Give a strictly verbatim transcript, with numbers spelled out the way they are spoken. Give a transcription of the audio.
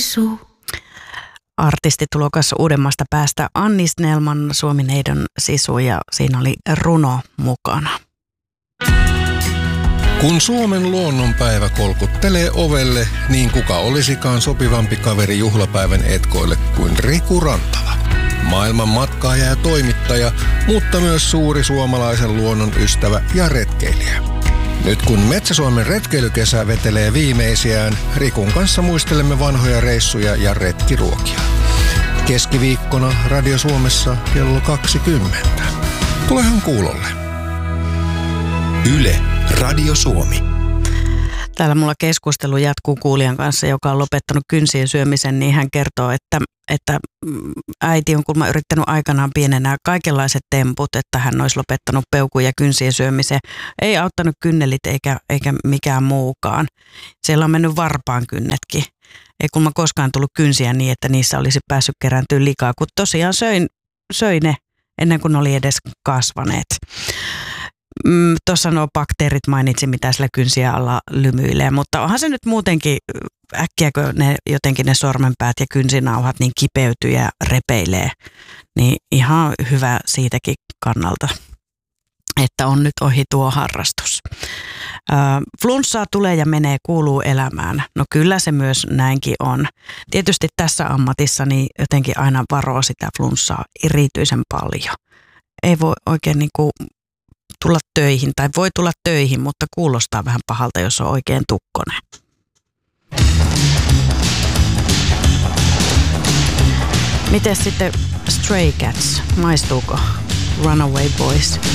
Artistitulokas uudemmasta päästä Anni Snellman, Suomi-neidon sisu, ja siinä oli runo mukana. Kun Suomen luonnonpäivä kolkuttelee ovelle, niin kuka olisikaan sopivampi kaveri juhlapäivän etkoille kuin Riku Rantala. Maailman matkaaja ja toimittaja, mutta myös suuri suomalaisen luonnon ystävä ja retkeilijä. Nyt kun Metsä-Suomen retkeilykesä vetelee viimeisiään, Rikun kanssa muistelemme vanhoja reissuja ja retkiruokia. Keskiviikkona Radio Suomessa kello kaksikymmentä. Tulehan kuulolle. Yle, Radio Suomi. Täällä mulla keskustelu jatkuu kuulijan kanssa, joka on lopettanut kynsien syömisen, niin hän kertoo, että, että äiti on kuulemma yrittänyt aikanaan pienenä kaikenlaiset temput, että hän olisi lopettanut peukun ja kynsien syömisen. Ei auttanut kynnelit eikä, eikä mikään muukaan. Siellä on mennyt varpaan kynnetkin. Ei kuulemma koskaan tullut kynsiä niin, että niissä olisi päässyt kerääntyä likaa, kun tosiaan söin, söi ne ennen kuin ne oli edes kasvaneet. Mm, Tuossa nuo bakteerit mainitsin, mitä sillä kynsiä alla lymyilee, mutta onhan se nyt muutenkin äkkiäkö ne jotenkin ne sormenpäät ja kynsinauhat niin kipeytyy ja repeilee, niin ihan hyvä siitäkin kannalta, että on nyt ohi tuo harrastus. Äh, flunssaa tulee ja menee, kuuluu elämään. No kyllä se myös näinkin on. Tietysti tässä ammatissa niin jotenkin aina varoo sitä flunssaa erityisen paljon. Ei voi oikein niin kuin tulla töihin, tai voi tulla töihin, mutta kuulostaa vähän pahalta, jos on oikein tukkonen. Miten sitten Stray Cats? Maistuuko Runaway Boys?